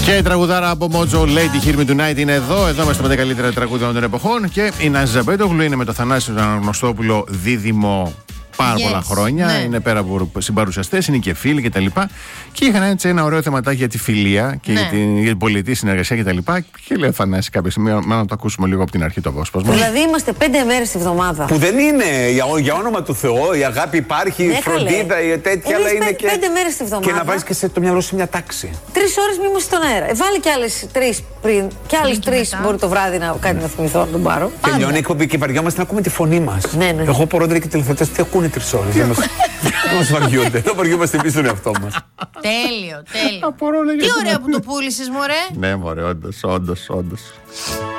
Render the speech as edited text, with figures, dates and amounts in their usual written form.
Και η τραγουδάρα από Μότζο, Lady Hear Me Tonight, είναι εδώ. Εδώ είμαστε με τα καλύτερα τραγούδια των εποχών. Και η Νάζη Ζαμπέντογλου είναι με το Θανάση τον Αναγνωστόπουλο δίδυμο πάρα πολλά χρόνια. Ναι. Είναι πέρα από συμπαρουσιαστές, είναι και φίλοι κτλ. Και είχαν έτσι ένα ωραίο θεματάκι για τη φιλία και για την πολιτική συνεργασία κτλ. Και λέει ο Θανάση κάποια στιγμή, να το ακούσουμε λίγο από την αρχή το απόσπασμα. Δηλαδή είμαστε 5 μέρες τη βδομάδα. Που δεν είναι για όνομα του Θεού, η αγάπη υπάρχει, η φροντίδα, η τέτοια, αλλά είναι και. 5 μέρες τη βδομάδα. Και να βάζει και σε το μυαλό σου μια τάξη. 3 ώρες μη είμαστε στον αέρα. Βάλε κι άλλες 3 πριν. Και άλλες 3 μπορεί το βράδυ να κάνει να θυμηθώ να τον πάρω. Τελειώνει η εκπομπή και βαριόμαστε να ακούμε τη φωνή μας. Ναι. Εγώ απορώ και οι τηλεθεατές τι ακούνε 3 ώρες. Δεν μας βαριούνται. Δεν βαριόμαστε εμείς τον εαυτό μας. Τέλειο. Τι ωραία που το πούλησες, μωρέ. Ναι, μωρέ, όντως.